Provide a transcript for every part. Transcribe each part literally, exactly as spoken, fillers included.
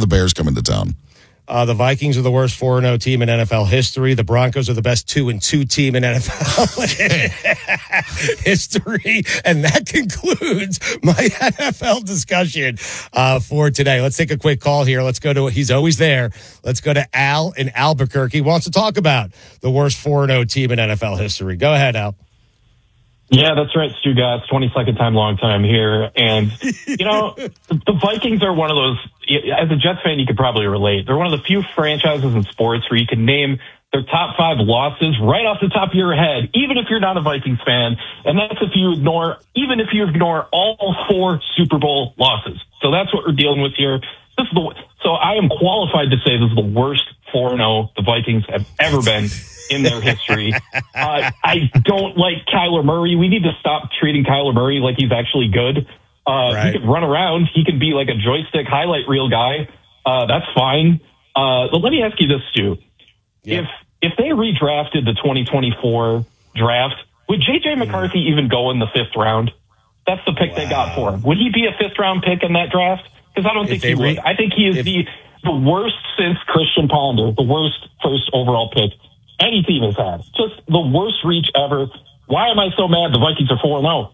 the Bears coming to town. Uh, the Vikings are the worst four and oh team in N F L history. The Broncos are the best two and two team in N F L history. And that concludes my N F L discussion uh, for today. Let's take a quick call here. Let's go to, he's always there. Let's go to Al in Albuquerque. He wants to talk about the worst four and oh team in N F L history. Go ahead, Al. Yeah, that's right, Stu Gatz, twenty-second time, long time here. And, you know, the Vikings are one of those, as a Jets fan, you could probably relate. They're one of the few franchises in sports where you can name their top five losses right off the top of your head, even if you're not a Vikings fan. And that's if you ignore, even if you ignore all four Super Bowl losses. So that's what we're dealing with here. This is the, so I am qualified to say this is the worst four and oh the Vikings have ever been in their history. Uh, I don't like Kyler Murray. We need to stop treating Kyler Murray like he's actually good. Uh, right. He can run around. He can be like a joystick highlight reel guy. Uh, that's fine. Uh, but let me ask you this, Stu. Yeah. If if they redrafted the twenty twenty-four draft, would J J McCarthy yeah. even go in the fifth round? That's the pick wow. they got for him. Would he be a fifth round pick in that draft? Because I don't if think he re- would. I think he is if- the the worst since Christian Ponder, the worst first overall pick any team has had. Just the worst reach ever. Why am I so mad the Vikings are four and oh?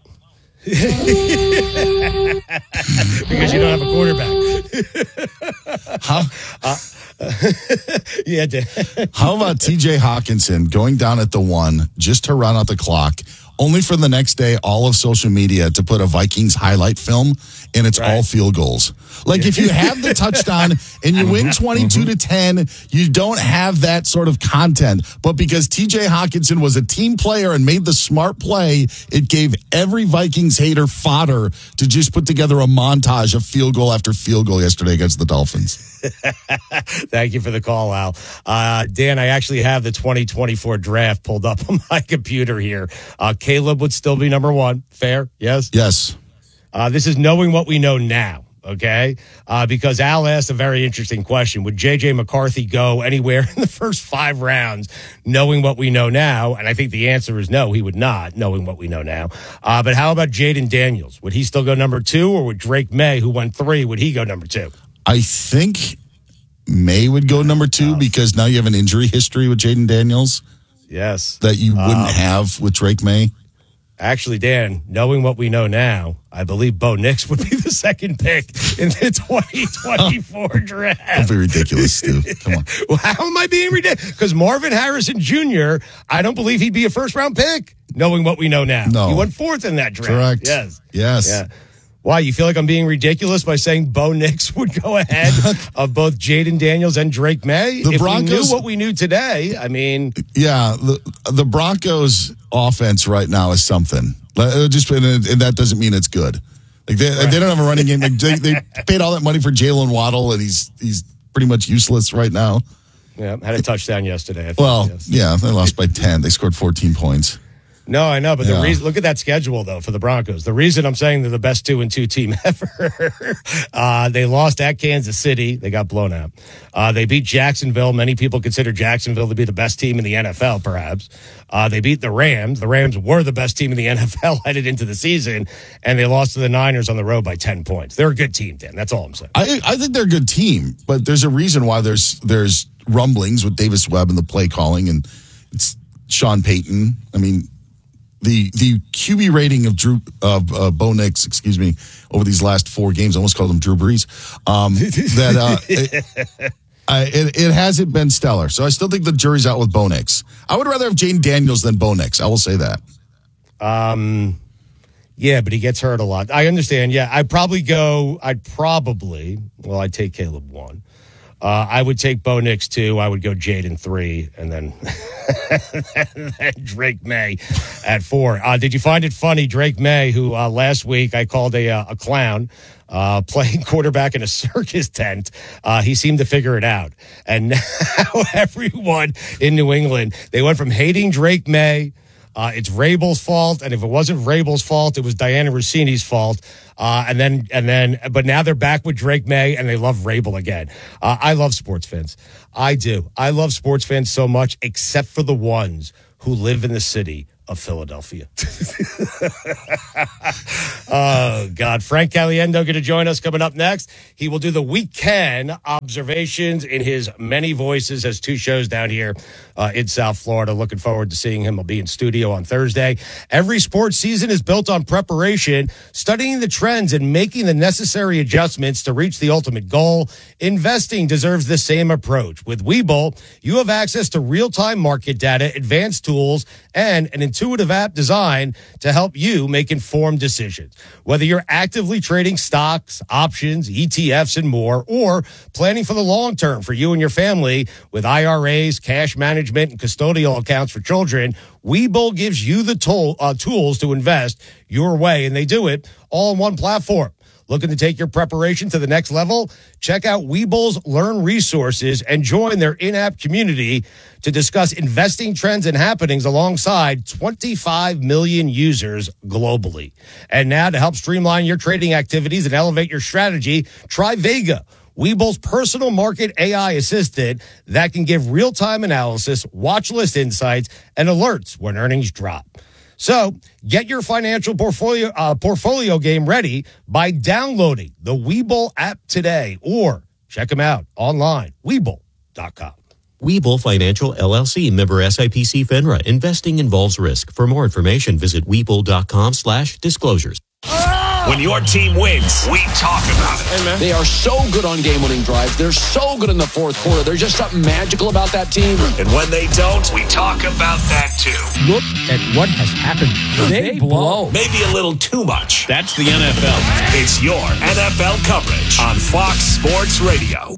Because you don't have a quarterback. How, uh, yeah, Dan. How about T J Hawkinson going down at the one just to run out the clock, only for the next day all of social media to put a Vikings highlight film, and it's right. all field goals. Like, if you have the touchdown and you win twenty-two to ten, you don't have that sort of content. But because T J Hawkinson was a team player and made the smart play, it gave every Vikings hater fodder to just put together a montage of field goal after field goal yesterday against the Dolphins. Thank you for the call, Al. Uh, Dan, I actually have the twenty twenty-four draft pulled up on my computer here. Uh, Caleb would still be number one. Fair? Yes? Yes. Uh, this is knowing what we know now. Okay, uh, because Al asked a very interesting question. Would J J McCarthy go anywhere in the first five rounds, knowing what we know now? And I think the answer is no, he would not, knowing what we know now. Uh, but how about Jaden Daniels? Would he still go number two, or would Drake May, who went three, would he go number two? I think May would go number two, because now you have an injury history with Jaden Daniels. Yes. That you wouldn't um, have with Drake May. Actually, Dan, knowing what we know now, I believe Bo Nix would be the second pick in the twenty twenty-four draft. Don't be ridiculous, Stu. Come on. Well, how am I being ridiculous? Because Marvin Harrison Junior, I don't believe he'd be a first-round pick, knowing what we know now. No. He went fourth in that draft. Correct. Yes. Yes. Yeah. Why, you feel like I'm being ridiculous by saying Bo Nix would go ahead of both Jaden Daniels and Drake May? The if Broncos, we knew what we knew today, I mean... Yeah, the, the Broncos' offense right now is something. Just and that doesn't mean it's good. Like they, right. they don't have a running game. Like they, they paid all that money for Jalen Waddle, and he's he's pretty much useless right now. Yeah, had a touchdown yesterday. I think, well, yes. yeah, they lost by ten. They scored fourteen points. No, I know, but yeah. the reason, look at that schedule, though, for the Broncos. The reason I'm saying they're the best two and two team ever, uh, they lost at Kansas City. They got blown out. Uh, they beat Jacksonville. Many people consider Jacksonville to be the best team in the N F L, perhaps. Uh, they beat the Rams. The Rams were the best team in the N F L headed into the season, and they lost to the Niners on the road by ten points. They're a good team, Dan. That's all I'm saying. I, I think they're a good team, but there's a reason why there's there's rumblings with Davis Webb and the play calling, and it's Sean Payton. I mean, The the Q B rating of Drew of uh, Bo Nix, excuse me, over these last four games, I almost called him Drew Brees. Um, that uh, it, I, it it hasn't been stellar, so I still think the jury's out with Bo Nix. I would rather have Jaden Daniels than Bo Nix. I will say that. Um, yeah, but he gets hurt a lot. I understand. Yeah, I'd probably go. I'd probably. Well, I'd take Caleb one. Uh, I would take Bo Nix two. I would go Jaden three, and then, and then Drake May at four. Uh, did you find it funny, Drake May, who uh, last week I called a uh, a clown, uh, playing quarterback in a circus tent? Uh, he seemed to figure it out, and now everyone in New England, they went from hating Drake May. Uh, it's Rabel's fault, and if it wasn't Rabel's fault, it was Diana Rossini's fault. Uh, and then, and then, but now they're back with Drake May, and they love Rabel again. Uh, I love sports fans. I do. I love sports fans so much, except for the ones who live in the city of Philadelphia. Oh, God. Frank Caliendo going to join us coming up next. He will do the weekend observations in his many voices, has two shows down here uh, in South Florida. Looking forward to seeing him. He'll be in studio on Thursday. Every sports season is built on preparation, studying the trends and making the necessary adjustments to reach the ultimate goal. Investing deserves the same approach. With Webull, you have access to real-time market data, advanced tools, and an intuitive app designed to help you make informed decisions. Whether you're actively trading stocks, options, E T Fs, and more, or planning for the long term for you and your family with I R As, cash management, and custodial accounts for children, Webull gives you the tool, uh, tools to invest your way, and they do it all in one platform. Looking to take your preparation to the next level? Check out Webull's Learn Resources and join their in-app community to discuss investing trends and happenings alongside twenty-five million users globally. And now to help streamline your trading activities and elevate your strategy, try Vega, Webull's personal market A I assistant that can give real-time analysis, watch list insights, and alerts when earnings drop. So get your financial portfolio uh, portfolio game ready by downloading the Webull app today or check them out online, Webull dot com. Webull Financial, L L C, member S I P C FINRA. Investing involves risk. For more information, visit Webull.com slash disclosures. When your team wins, we talk about it. Hey, they are so good on game-winning drives. They're so good in the fourth quarter. There's just something magical about that team. And when they don't, we talk about that too. Look at what has happened. They, they blow. Maybe a little too much. That's the N F L. It's your N F L coverage on Fox Sports Radio.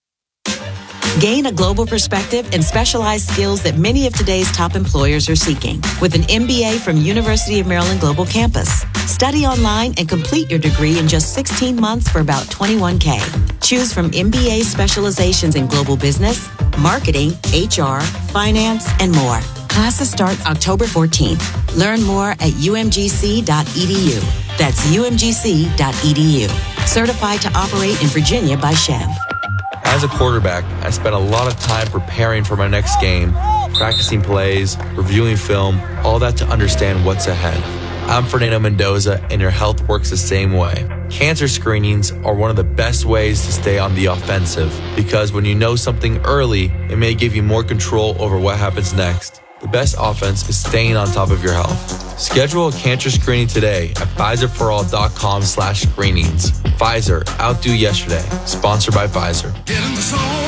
Gain a global perspective and specialized skills that many of today's top employers are seeking with an M B A from University of Maryland Global Campus. Study online and complete your degree in just sixteen months for about twenty-one K. Choose from M B A specializations in global business, marketing, H R, finance, and more. Classes start October fourteenth. Learn more at U M G C dot E D U. That's U M G C dot E D U. Certified to operate in Virginia by Chev. As a quarterback, I spent a lot of time preparing for my next game, practicing plays, reviewing film, all that to understand what's ahead. I'm Fernando Mendoza, and your health works the same way. Cancer screenings are one of the best ways to stay on the offensive because when you know something early, it may give you more control over what happens next. The best offense is staying on top of your health. Schedule a cancer screening today at Pfizer-for-all.com slash screenings. Pfizer, outdo yesterday. Sponsored by Pfizer. Get in the zone,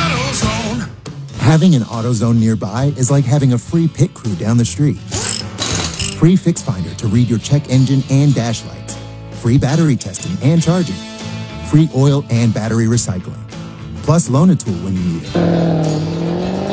AutoZone. Having an AutoZone nearby is like having a free pit crew down the street. Free Fix Finder to read your check engine and dash lights. Free battery testing and charging. Free oil and battery recycling. Plus Loan-A-Tool when you need it.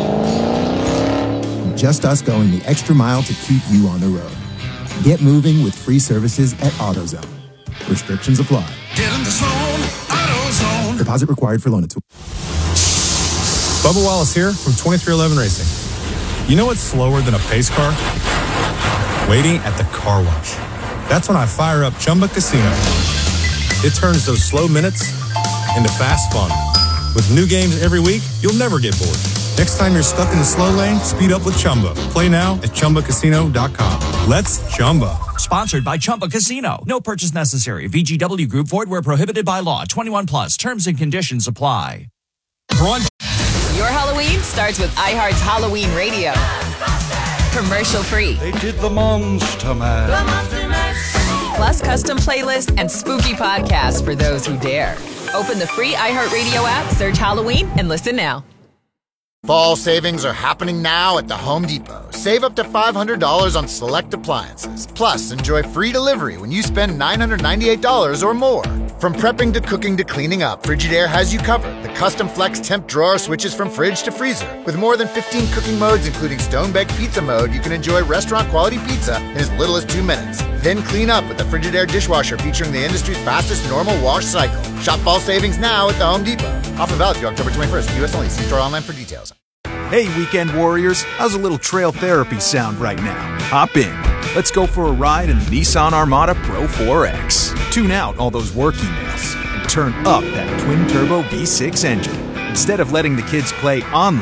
Just us going the extra mile to keep you on the road. Get moving with free services at AutoZone. Restrictions apply. Get in the zone, AutoZone. Deposit required for Loan-A-Tool. Bubba Wallace here from twenty-three eleven Racing. You know what's slower than a pace car? Waiting at the car wash. That's when I fire up Chumba Casino. It turns those slow minutes into fast fun. With new games every week, you'll never get bored. Next time you're stuck in the slow lane, speed up with Chumba. Play now at Chumba Casino dot com. Let's Chumba. Sponsored by Chumba Casino. No purchase necessary. V G W Group. Void where prohibited by law. twenty-one plus. Terms and conditions apply. Braun- Your Halloween starts with iHeart's Halloween Radio. Commercial free. They did the Monster Mash. The Monster Mash. Plus custom playlists and spooky podcasts for those who dare. Open the free iHeartRadio app, search Halloween, and listen now. Fall savings are happening now at the Home Depot. Save up to five hundred dollars on select appliances. Plus, enjoy free delivery when you spend nine hundred ninety-eight dollars or more. From prepping to cooking to cleaning up, Frigidaire has you covered. The custom flex temp drawer switches from fridge to freezer. With more than fifteen cooking modes, including stone-baked pizza mode, you can enjoy restaurant-quality pizza in as little as two minutes. Then clean up with the Frigidaire dishwasher featuring the industry's fastest normal wash cycle. Shop fall savings now at the Home Depot. Offer valid through October twenty-first. U S only. See store online for details. Hey, weekend warriors, how's a little trail therapy sound right now? Hop in. Let's go for a ride in the Nissan Armada Pro four X. Tune out all those work emails and turn up that twin-turbo V six engine. Instead of letting the kids play online,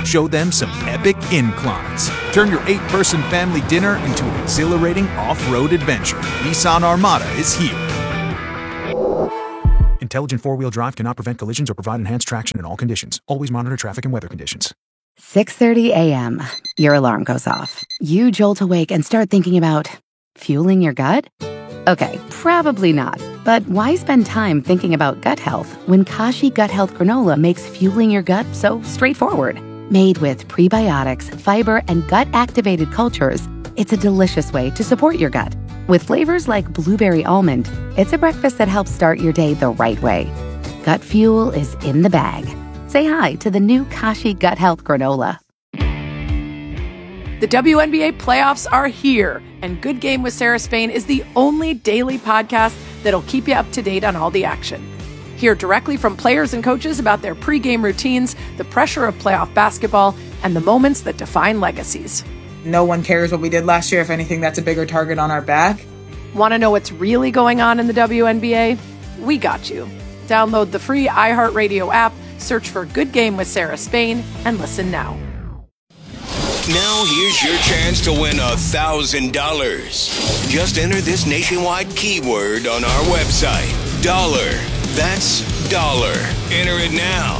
Show them some epic inclines. Turn your eight-person family dinner into an exhilarating off-road adventure. Nissan Armada is here. Intelligent four-wheel drive cannot prevent collisions or provide enhanced traction in all conditions. Always monitor traffic and weather conditions. six thirty a.m. Your alarm goes off. You jolt awake and start thinking about fueling your gut? Okay, probably not. But why spend time thinking about gut health when Kashi Gut Health Granola makes fueling your gut so straightforward? Made with prebiotics, fiber, and gut-activated cultures, it's a delicious way to support your gut. With flavors like blueberry almond, it's a breakfast that helps start your day the right way. Gut fuel is in the bag. Say hi to the new Kashi Gut Health Granola. The W N B A playoffs are here, and Good Game with Sarah Spain is the only daily podcast that'll keep you up to date on all the action. Hear directly from players and coaches about their pregame routines, the pressure of playoff basketball, and the moments that define legacies. No one cares what we did last year. If anything, that's a bigger target on our back. Want to know what's really going on in the W N B A? We got you. Download the free iHeartRadio app, search for Good Game with Sarah Spain, and listen now. Now here's your chance to win a thousand dollars. Just enter this nationwide keyword on our website. Dollar. That's dollar. Enter it now.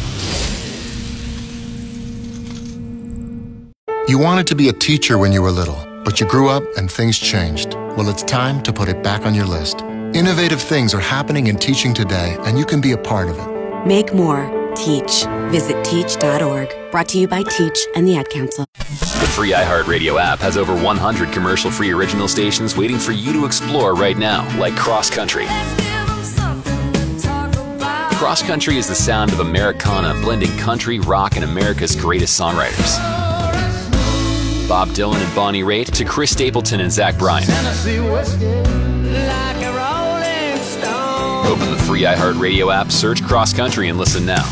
You wanted to be a teacher when you were little, but you grew up and things changed. Well, it's time to put it back on your list. Innovative things are happening in teaching today, and you can be a part of it. Make more. Teach. Visit teach dot org. Brought to you by Teach and the Ad Council. The free iHeartRadio app has over one hundred commercial-free original stations waiting for you to explore right now, like Cross Country. Cross Country is the sound of Americana blending country, rock, and America's greatest songwriters. Bob Dylan and Bonnie Raitt to Chris Stapleton and Zach Bryan. Open the free iHeartRadio app, search Cross Country, and listen now.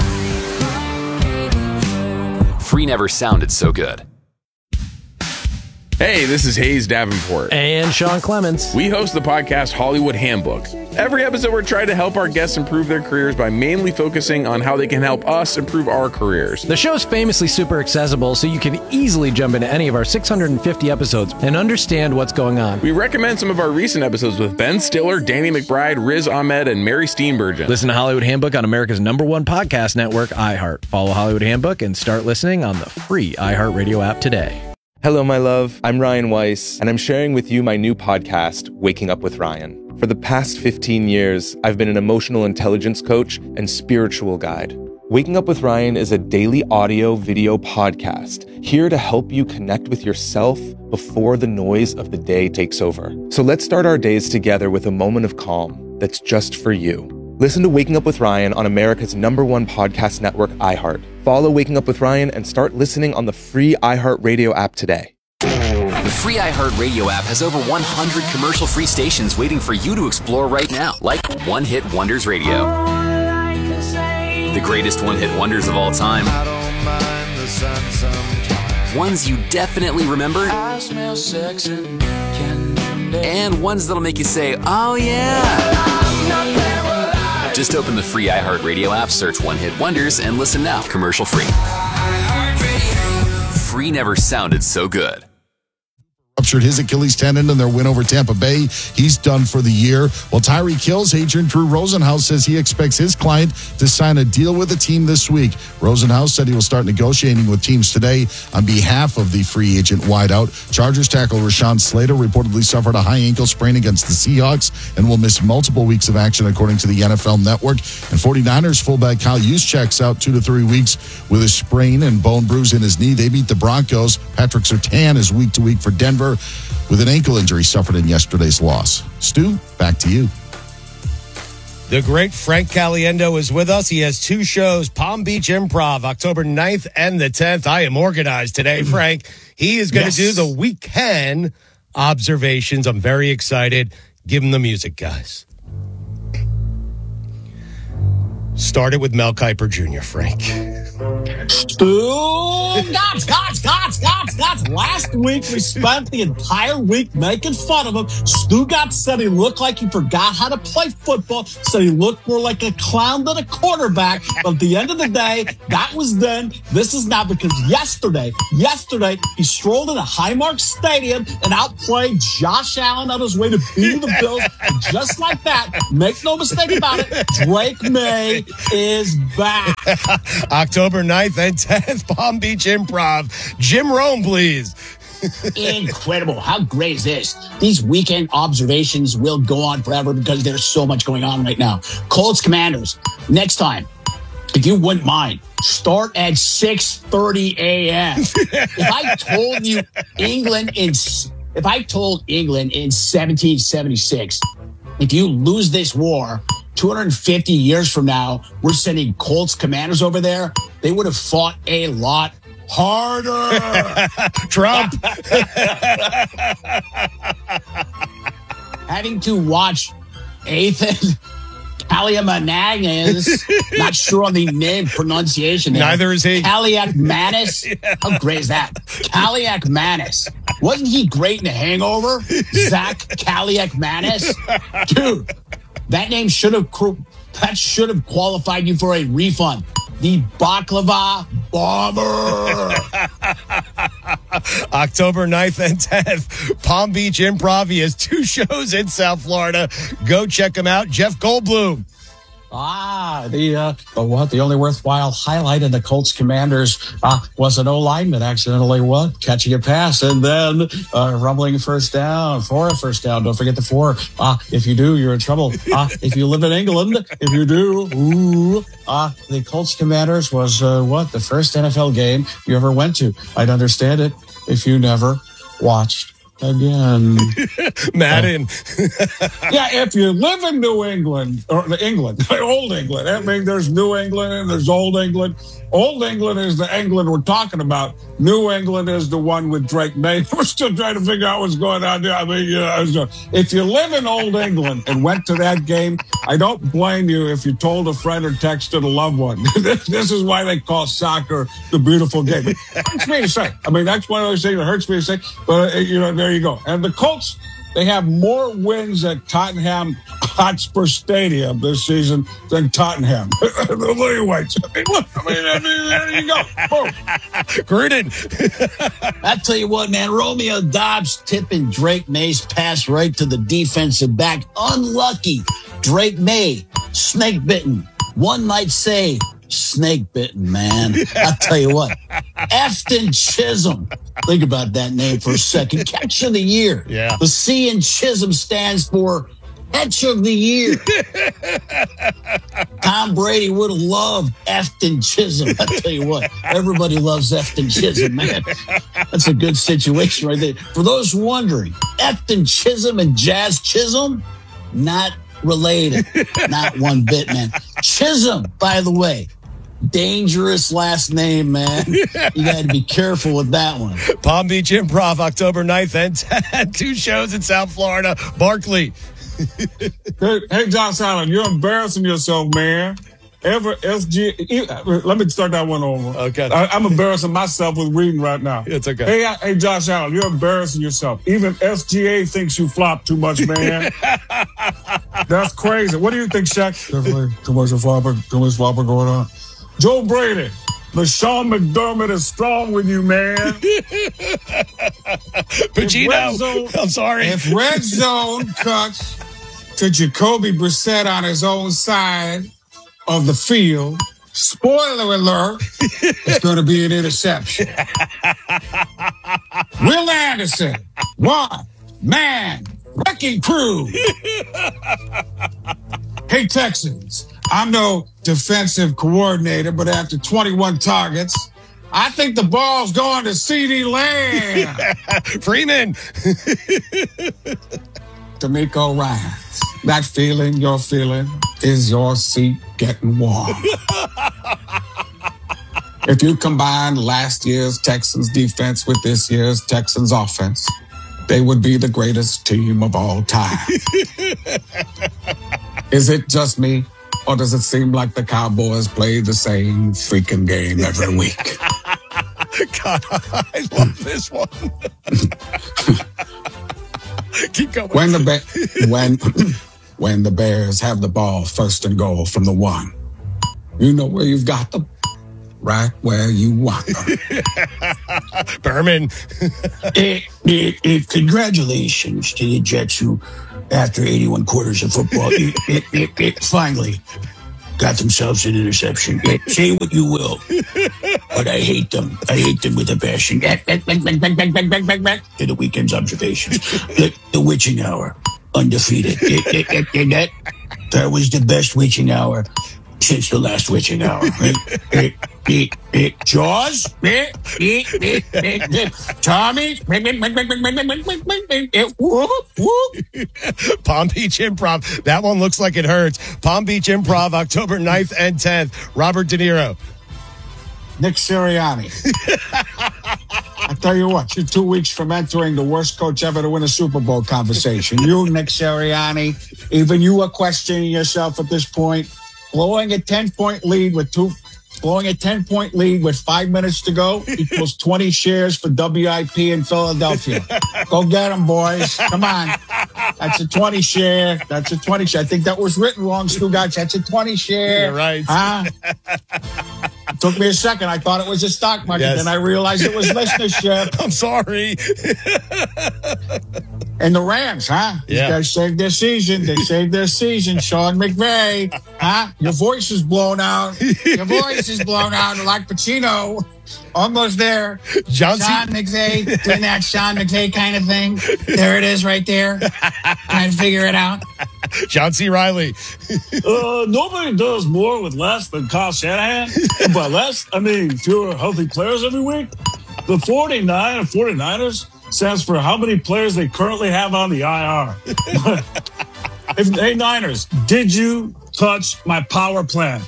Free never sounded so good. Hey, this is Hayes Davenport. And Sean Clements. We host the podcast Hollywood Handbook. Every episode, we're trying to help our guests improve their careers by mainly focusing on how they can help us improve our careers. The show's famously super accessible, so you can easily jump into any of our six hundred fifty episodes and understand what's going on. We recommend some of our recent episodes with Ben Stiller, Danny McBride, Riz Ahmed, and Mary Steenburgen. Listen to Hollywood Handbook on America's number one podcast network, iHeart. Follow Hollywood Handbook and start listening on the free iHeartRadio app today. Hello, my love. I'm Ryan Weiss, and I'm sharing with you my new podcast, Waking Up with Ryan. For the past fifteen years, I've been an emotional intelligence coach and spiritual guide. Waking Up with Ryan is a daily audio video podcast here to help you connect with yourself before the noise of the day takes over. So let's start our days together with a moment of calm that's just for you. Listen to Waking Up with Ryan on America's number one podcast network, iHeart. Follow Waking Up with Ryan and start listening on the free iHeartRadio app today. The free iHeartRadio app has over one hundred commercial-free stations waiting for you to explore right now, like One Hit Wonders Radio. The greatest one-hit wonders of all time. Ones you definitely remember. And ones that'll make you say, oh yeah. Just open the free iHeartRadio app, search One Hit Wonders, and listen now, commercial free. Free never sounded so good. Ruptured his Achilles tendon in their win over Tampa Bay. He's done for the year. While Tyreek Hill's agent Drew Rosenhaus says he expects his client to sign a deal with the team this week. Rosenhaus said he will start negotiating with teams today on behalf of the free agent wideout. Chargers tackle Rashawn Slater reportedly suffered a high ankle sprain against the Seahawks and will miss multiple weeks of action according to the N F L Network. And 49ers fullback Kyle Juszczyk's out two to three weeks with a sprain and bone bruise in his knee. They beat the Broncos. Patrick Surtain is week to week for Denver with an ankle injury suffered in yesterday's loss. Stu, back to you. The great Frank Caliendo is with us. He has two shows, Palm Beach Improv, October ninth and the tenth. I am organized today, Frank. He is going to Yes. do the weekend observations. I'm very excited. Give him the music, guys. Started with Mel Kiper Junior, Frank. Stu Gots, Gots, Gots, Gots, Gots. Last week, we spent the entire week making fun of him. Stu Gots said he looked like he forgot how to play football, said he looked more like a clown than a quarterback. But at the end of the day, that was then. This is now, because yesterday, yesterday, he strolled into Highmark Stadium and outplayed Josh Allen on his way to beating the Bills. And just like that, make no mistake about it, Drake May is back. October ninth and tenth, Palm Beach Improv. Jim Rome, please. Incredible. How great is this? These weekend observations will go on forever because there's so much going on right now. Colts Commanders, next time, if you wouldn't mind, start at six thirty a.m. If I told you England in, if I told England in seventeen seventy-six, if you lose this war, two hundred fifty years from now, we're sending Colts Commanders over there, they would have fought a lot harder. Trump. Having to watch Ethan Kaliakmanis, not sure on the name pronunciation there. Neither is he. Kaliakmanis. Yeah. How great is that? Kaliakmanis. Wasn't he great in The Hangover? Zach Kaliakmanis? Dude, that name should have that should have qualified you for a refund. The Baklava Bomber. October ninth and tenth, Palm Beach Improv. He has two shows in South Florida. Go check him out. Jeff Goldblum. Ah, the uh, the what? The only worthwhile highlight in the Colts Commanders uh, was an O lineman accidentally what catching a pass and then uh, rumbling first down for a first down. Don't forget the four. Ah, uh, if you do, you're in trouble. Ah, uh, if you live in England, if you do, ooh. Ah, uh, the Colts Commanders was uh, what the first N F L game you ever went to. I'd understand it if you never watched again. Madden. Uh, yeah, if you live in New England, or England, Old England, I mean, there's New England and there's Old England. Old England is the England we're talking about. New England is the one with Drake May. We're still trying to figure out what's going on there. I mean, you know, if you live in Old England and went to that game, I don't blame you if you told a friend or texted a loved one. This is why they call soccer the beautiful game. It hurts me to say. I mean, that's one of those things that hurts me to say. But, uh, you know, there you go. And the Colts, they have more wins at Tottenham Hotspur Stadium this season than Tottenham. The Lily Whites. I mean, look, I mean, I mean, there you go. Boom. Gruden. I tell you what, man, Romeo Dobbs tipping Drake May's pass right to the defensive back. Unlucky. Drake May, snake bitten. One might say snake bitten, man. I tell you what, Efton Chisholm. Think about that name for a second. Catch of the year. Yeah. The C in Chisholm stands for Catch of the Year. Tom Brady would have loved Efton Chisholm. I tell you what, everybody loves Efton Chisholm, man. That's a good situation right there. For those wondering, Efton Chisholm and Jazz Chisholm, not related. Not one bit, man. Chisholm, by the way, dangerous last name, man. You got to be careful with that one. Palm Beach Improv, October ninth and tenth. Two shows in South Florida. Barkley. hey, hey, Josh Allen, you're embarrassing yourself, man. Ever S G A, let me start that one over. Okay. I, I'm embarrassing myself with reading right now. It's okay. Hey, hey, Josh Allen, you're embarrassing yourself. Even S G A thinks you flop too much, man. That's crazy. What do you think, Shaq? Definitely too much flopper, too much flopper going on. Joe Brady, LaShawn McDermott is strong with you, man. Pacino, I'm sorry. If Red Zone cuts to Jacoby Brissett on his own side of the field, spoiler alert, it's going to be an interception. Will Anderson, one man, wrecking crew. Hey, Texans, I'm no defensive coordinator, but after twenty-one targets, I think the ball's going to CeeDee Lamb. Freeman. D'Amico Ryans. That feeling you're feeling is your seat getting warm. If you combine last year's Texans defense with this year's Texans offense, they would be the greatest team of all time. Is it just me, Or does it seem like the Cowboys play the same freaking game every week? God, I love this one. Keep going. When the ba- when when the Bears have the ball first and goal from the one, you know where you've got them. Right where you want them. Berman. eh, eh, eh, congratulations to the Jets who, after eighty-one quarters of football, it, it, it, it finally got themselves an interception. Eh, say what you will, but I hate them. I hate them with a passion. Eh, eh, bang, bang, bang, bang, bang, bang, bang, bang. To the weekend's observations. The, the witching hour, undefeated. Eh, eh, eh, eh, that, that was the best witching hour since the last witching hour. Eh, eh, eh, eh, Jaws? Eh, eh, eh, eh, eh. Tommy? Eh, eh, eh, eh, eh, eh, eh, whoop, whoop. Palm Beach Improv. That one looks like it hurts. Palm Beach Improv, October ninth and tenth. Robert De Niro. Nick Sirianni. I tell you what, you're two weeks from entering the worst coach ever to win a Super Bowl conversation. You, Nick Sirianni, even you are questioning yourself at this point. Blowing a ten-point lead with two, blowing a ten-point lead with five minutes to go equals twenty shares for W I P in Philadelphia. Go get them, boys. Come on. That's a twenty share. That's a twenty share. I think that was written wrong, Stugotz. That's a twenty share. You're right. Huh? It took me a second. I thought it was a stock market. Yes. Then I realized it was listenership. I'm sorry. And the Rams, huh? Yeah. These guys saved their season. They saved their season. Sean McVay, huh? Your voice is blown out. Your voice is blown out like Pacino. Almost there. John Sean McVay, doing that Sean McVay kind of thing. There it is right there. Trying to figure it out. John C. Reilly. Uh, nobody does more with less than Kyle Shanahan. And by less, I mean fewer healthy players every week. The forty-nine of forty-niners stands for how many players they currently have on the I R. If, hey, Niners, did you touch my power plant?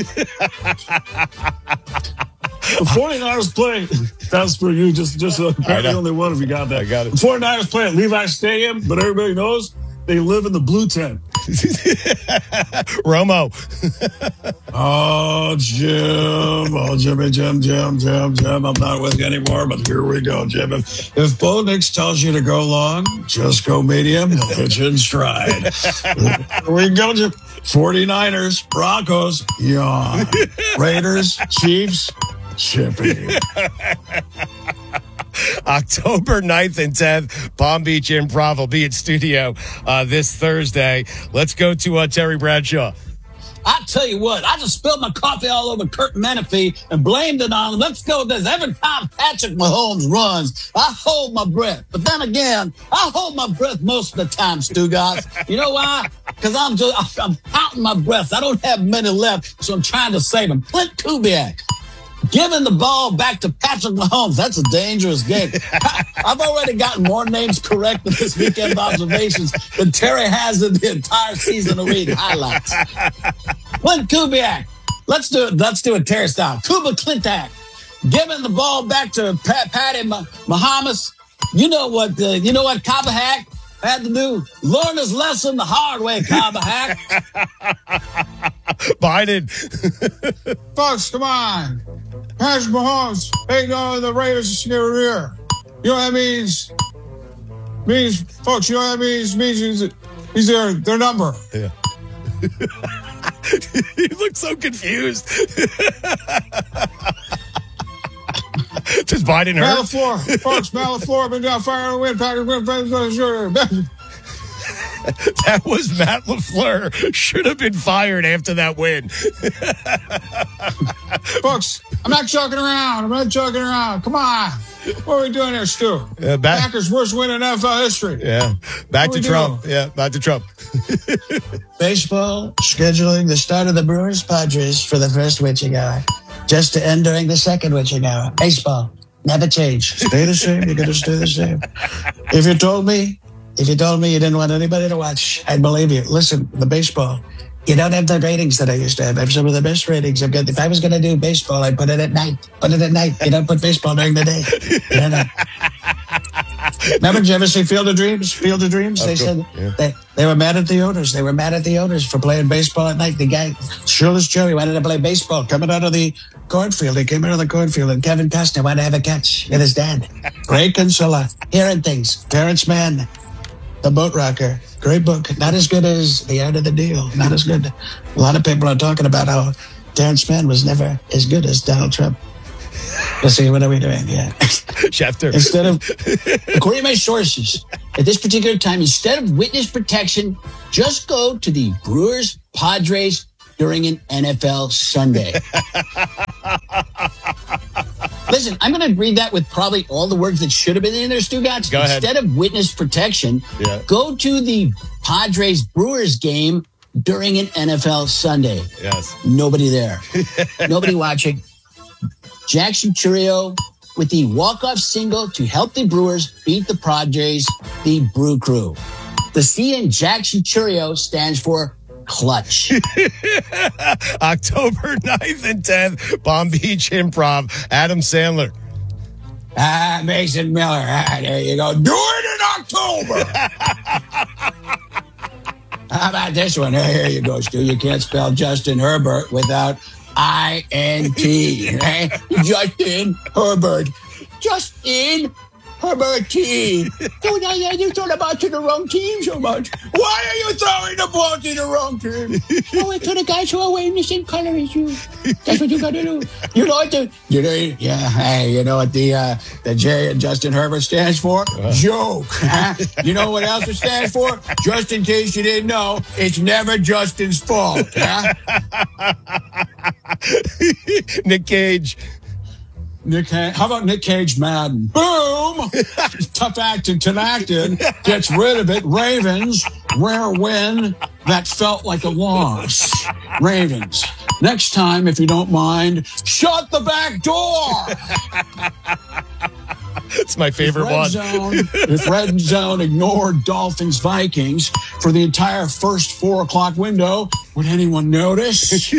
The forty-niners play. That's for you. Just, just uh, the only one if you got that. I got it. The forty-niners play at Levi Stadium, but everybody knows they live in the blue tent. Romo. Oh, Jim. Oh, Jimmy, Jim, Jim, Jim, Jim. I'm not with you anymore, but here we go, Jim. If, if Bo Nix tells you to go long, just go medium. He'll hit you in stride. Here we go, Jim. forty-niners, Broncos, yawn. Raiders, Chiefs, chippy. October ninth and tenth, Palm Beach Improv will be in studio uh, this Thursday. Let's go to uh, Terry Bradshaw. I tell you what, I just spilled my coffee all over Kurt Menefee and blamed it on him. Let's go with this. Every time Patrick Mahomes runs, I hold my breath. But then again, I hold my breath most of the time, Stugotz. You know why? Because I'm just I'm counting my breath. I don't have many left, so I'm trying to save them. Clint Kubiak. Giving the ball back to Patrick Mahomes, that's a dangerous game. I've already gotten more names correct in this weekend observations than Terry has in the entire season of reading highlights. Clint Kubiak. Let's do it. Let's do it Terry style. Kuba Clintak. Giving the ball back to Pat, Patty Mahomes. You know what, uh, you know what Kubiak had to do? Learn his lesson the hard way, Kubiak. Biden. Folks, come on. Patrick Mahomes, hey, no, the Raiders are near here. You know what that means? Means, folks, you know what that means? Means he's, he's their, their number. Yeah. You look so confused. Does Biden hurt? Malafleur, folks, Malafleur, been down fire and wind, Patrick Mahomes. That was Matt LaFleur. Should have been fired after that win. Folks, I'm not joking around. I'm not joking around. Come on. What are we doing here, Stu? Uh, back, Packers' worst win in N F L history. Yeah. Back What to we Trump. doing? Yeah, back to Trump. Baseball scheduling the start of the Brewers Padres for the first witching hour, just to end during the second witching hour. Baseball never change. Stay the same. You're going to stay the same. If you told me, if you told me you didn't want anybody to watch, I'd believe you. Listen, the baseball, you don't have the ratings that I used to have. I have some of the best ratings. I've got, if I was going to do baseball, I'd put it at night. Put it at night. You don't put baseball during the day. You know? Remember, did you ever see Field of Dreams? Field of Dreams? They said yeah. they, they were mad at the owners. They were mad at the owners for playing baseball at night. The guy, Shirtless Joe, he wanted to play baseball coming out of the cornfield. He came out of the cornfield, and Kevin Costner wanted to have a catch with his dad. Ray Kinsella, Hearing Things, Terrence Mann, The Boat Rocker. Great book. Not as good as The Art of the Deal. Not as good. A lot of people are talking about how Terrence Mann was never as good as Donald Trump. Let's see, what are we doing? Yeah. Schefter. Instead of, according to my sources, at this particular time, instead of witness protection, just go to the Brewers Padres during an N F L Sunday. Listen, I'm going to read that with probably all the words that should have been in there, Stugotz. Go ahead. Instead of witness protection, Yeah. go to the Padres Brewers game during an N F L Sunday. Yes. Nobody there. Nobody watching. Jackson Churio with the walk-off single to help the Brewers beat the Padres, the Brew Crew. The C in Jackson Churio stands for clutch. October ninth and tenth, Palm Beach Improv. Adam Sandler. Ah, Mason Miller. Ah, there you go. Do it in October. How about this one? Here you go, Stu. You can't spell Justin Herbert without I N T. Right? Justin Herbert. Justin Herbert team. Dude, I, you thought about to the wrong team so much. Why are you throwing the ball to the wrong team? Throw it to the guys who are wearing the same color as you. That's what you got to do. You know what the, you know, yeah, hey, you know what the, uh, the J in Justin Herbert stands for? Uh. Joke. Huh? You know what else it stands for? Just in case you didn't know, it's never Justin's fault. Huh? Nick Cage. Nick, how about Nick Cage Madden? Boom! Tough acting, to acting, gets rid of it. Ravens, rare win that felt like a loss. Ravens, next time, if you don't mind, shut the back door! It's my favorite if red one. Zone, if Red Zone ignored Dolphins Vikings for the entire first four o'clock window, would anyone notice?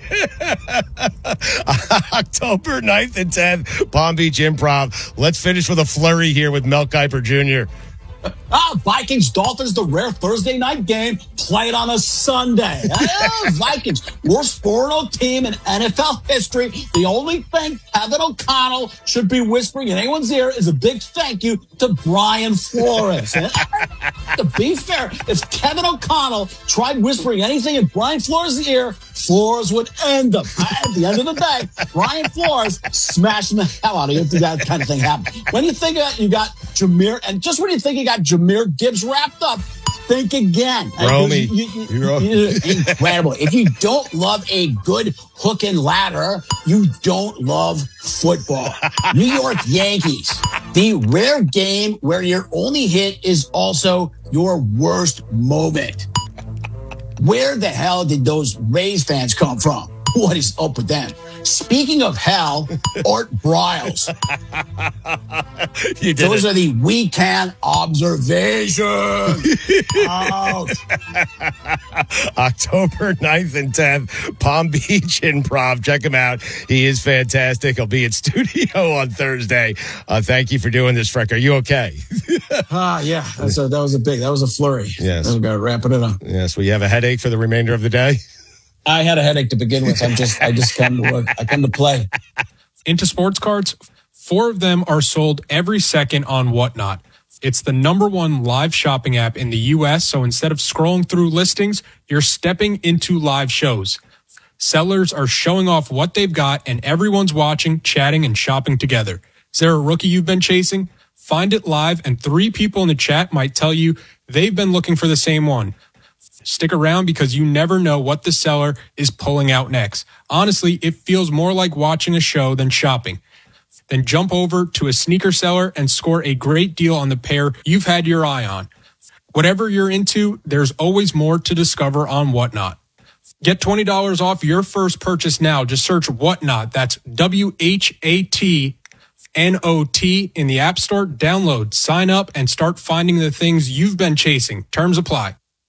October ninth and tenth, Palm Beach Improv. Let's finish with a flurry here with Mel Kiper Junior Ah, Vikings, Dolphins, the rare Thursday night game, played on a Sunday. Ah, Vikings, worst four and oh team in N F L history. The only thing Kevin O'Connell should be whispering in anyone's ear is a big thank you to Brian Flores. To be fair, if Kevin O'Connell tried whispering anything in Brian Flores' ear, Flores would end up. At the end of the day, Brian Flores smashing the hell out of you if that kind of thing happened. When you think that you got Jameer, and just when you think you got Jameer Gibbs wrapped up, think again. Romy. You, you, you, you, incredible. If you don't love a good hook and ladder, you don't love football. New York Yankees, the rare game where your only hit is also your worst moment. Where the hell did those Rays fans come from? What is up with them? Speaking of hell, Art Briles. You did Those it. are the weekend observations. Out. October ninth and tenth, Palm Beach Improv. Check him out. He is fantastic. He'll be in studio on Thursday. Uh, thank you for doing this, Freck. Are you okay? Ah, yeah. That's a, that was a big, that was a flurry. Yes. I'm going to wrap it up. Yes. Well, you have a headache for the remainder of the day? I had a headache to begin with. I'm just, I just come to work. I come to play. Into sports cards, four of them are sold every second on Whatnot. It's the number one live shopping app in the U S, so instead of scrolling through listings, you're stepping into live shows. Sellers are showing off what they've got, and everyone's watching, chatting, and shopping together. Is there a rookie you've been chasing? Find it live, and three people in the chat might tell you they've been looking for the same one. Stick around because you never know what the seller is pulling out next. Honestly, it feels more like watching a show than shopping. Then jump over to a sneaker seller and score a great deal on the pair you've had your eye on. Whatever you're into, there's always more to discover on Whatnot. Get twenty dollars off your first purchase now. Just search Whatnot. That's W H A T N O T in the App Store. Download, sign up, and start finding the things you've been chasing. Terms apply.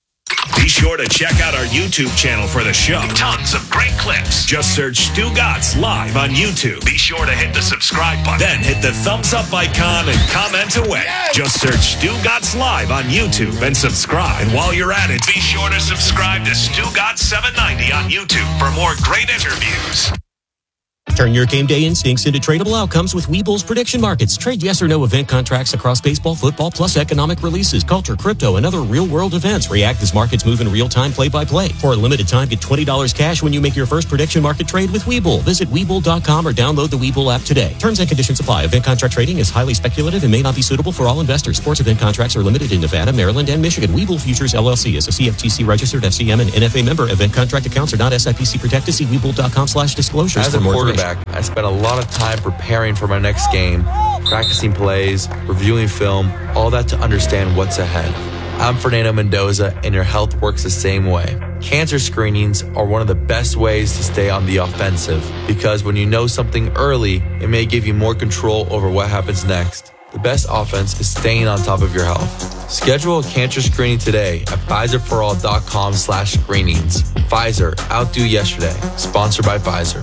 Be sure to check out our YouTube channel for the show. Tons of great clips. Just search Stu Gatz Live on YouTube. Be sure to hit the subscribe button. Then hit the thumbs up icon and comment away. Just search Stu Gatz Live on YouTube and subscribe. And while you're at it, be sure to subscribe to Stu Gatz seven ninety on YouTube for more great interviews. Turn your game day instincts into tradable outcomes with Webull's prediction markets. Trade yes or no event contracts across baseball, football, plus economic releases, culture, crypto, and other real-world events. React as markets move in real time, play-by-play. For a limited time, get twenty dollars cash when you make your first prediction market trade with Webull. Visit Webull dot com or download the Webull app today. Terms and conditions apply. Event contract trading is highly speculative and may not be suitable for all investors. Sports event contracts are limited in Nevada, Maryland, and Michigan. Webull Futures, L L C is a C F T C-registered F C M and N F A member. Event contract accounts are not S I P C protected. See Webull dot com slash disclosures As for a more quarterback, I spent a lot of time preparing for my next game, practicing plays, reviewing film, all that to understand what's ahead. I'm Fernando Mendoza, and your health works the same way. Cancer screenings are one of the best ways to stay on the offensive, because when you know something early, it may give you more control over what happens next. The best offense is staying on top of your health. Schedule a cancer screening today at Pfizer for all dot com slash screenings. Pfizer, outdo yesterday. Sponsored by Pfizer.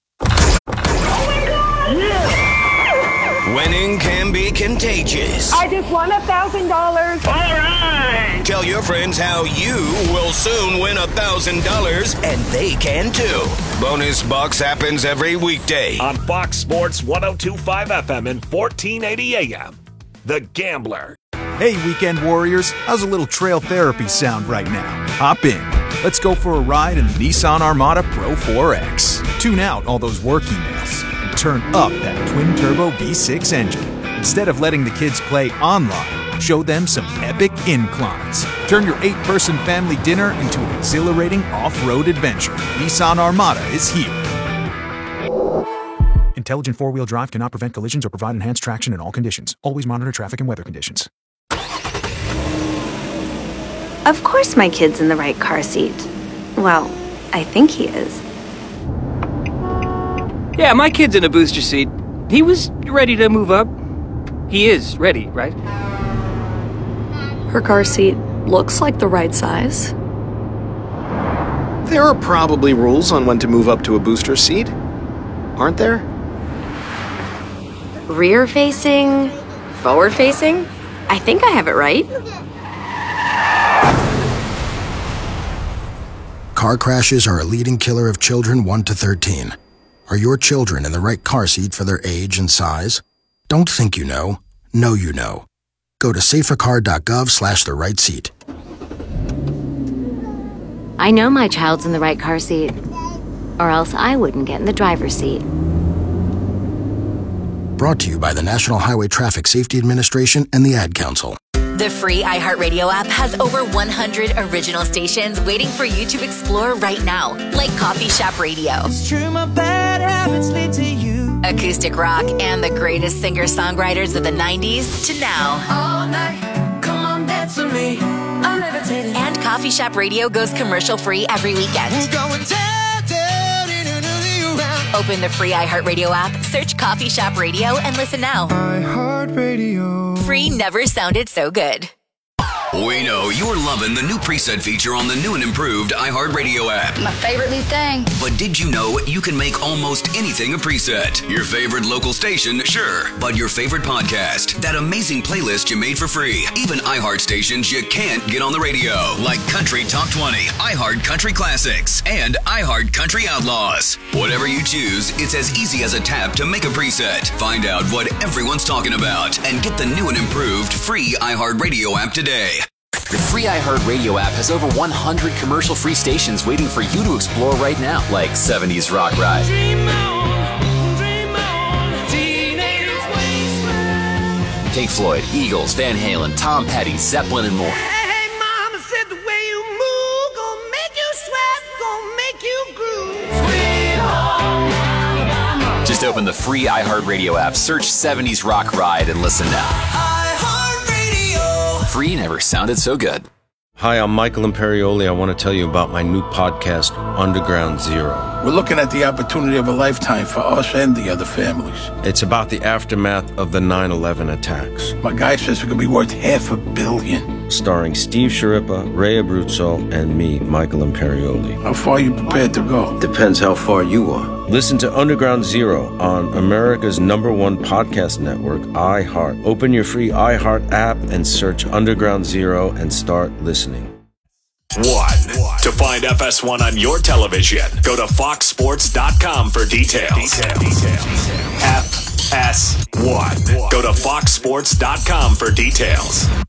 Winning can be contagious. I just won a thousand dollars. All right. Tell your friends how you will soon win a thousand dollars, and they can too. Bonus Bucks happens every weekday on Fox Sports one oh two point five F M and fourteen eighty A M. The Gambler. Hey, weekend warriors, how's a little trail therapy sound right now? Hop in. Let's go for a ride in the Nissan Armada Pro four X. Tune out all those work emails and turn up that twin-turbo V six engine. Instead of letting the kids play online, show them some epic inclines. Turn your eight-person family dinner into an exhilarating off-road adventure. Nissan Armada is here. Intelligent four-wheel drive cannot prevent collisions or provide enhanced traction in all conditions. Always monitor traffic and weather conditions. Of course my kid's in the right car seat. Well, I think he is. Yeah, my kid's in a booster seat. He was ready to move up. He is ready, right? Her car seat looks like the right size. There are probably rules on when to move up to a booster seat, aren't there? Rear facing, forward facing. I think I have it right. Car crashes are a leading killer of children one to thirteen. Are your children in the right car seat for their age and size? Don't think you know. Know you know. Go to safercar dot gov slash the right seat. I know my child's in the right car seat, or else I wouldn't get in the driver's seat. Brought to you by the National Highway Traffic Safety Administration and the Ad Council. The free iHeartRadio app has over one hundred original stations waiting for you to explore right now, like Coffee Shop Radio, It's true, my bad habits lead to you. acoustic rock, and the greatest singer-songwriters of the nineties to now. All night, come on, dance with me. I'm levitating. And Coffee Shop Radio goes commercial-free every weekend. We're going down, down, in another round. Open the free iHeartRadio app, search Coffee Shop Radio, and listen now. iHeartRadio. Free never sounded so good. We know you're loving the new preset feature on the new and improved iHeartRadio app. My favorite new thing. But did you know you can make almost anything a preset? Your favorite local station, sure. But your favorite podcast, that amazing playlist you made for free. Even iHeart stations you can't get on the radio, like Country Top twenty, iHeart Country Classics, and iHeart Country Outlaws. Whatever you choose, it's as easy as a tap to make a preset. Find out what everyone's talking about and get the new and improved free iHeartRadio app today. The free iHeartRadio app has over one hundred commercial-free stations waiting for you to explore right now, like seventies Rock Ride, Dream on, dream on, teenage wasteland. Pink Floyd, Eagles, Van Halen, Tom Petty, Zeppelin, and more. Hey, mama said the way you move, gonna make you sweat, gonna make you groove. Sweet home Alabama. Just open the free iHeartRadio app, search seventies Rock Ride, and listen now. iHeartRadio. Free never sounded so good. Hi, I'm Michael Imperioli. I want to tell you about my new podcast, Underground Zero. We're looking at the opportunity of a lifetime for us and the other families. It's about the aftermath of the nine eleven attacks. My guy says it could be worth half a billion. Starring Steve Sciarippa, Ray Abruzzo, and me, Michael Imperioli. How far are you prepared to go? Depends how far you are. Listen to Underground Zero on America's number one podcast network, iHeart. Open your free iHeart app and search Underground Zero and start listening. One. To find F S one on your television, go to fox sports dot com for details. F S one. Go to fox sports dot com for details.